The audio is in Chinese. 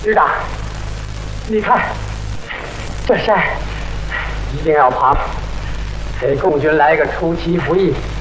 旅长，你看这山一定要爬，给共军来个出其不意。